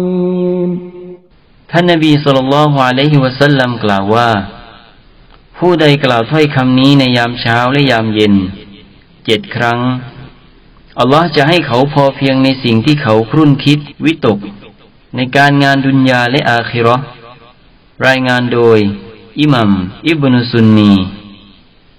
ท่านนบีศ็อลลัลลอฮุอะลัยฮิวะซัลลัมกล่าวว่าผู้ใดกล่าวถ้อยคำนี้ในยามเช้าและยามเย็น7 ครั้งอัลลอฮ์จะให้เขาพอเพียงในสิ่งที่เขาครุ่นคิดวิตกในการงานดุนยาและอาคิเราะห์รายงานโดยอิหมัมอิบนุซุนนี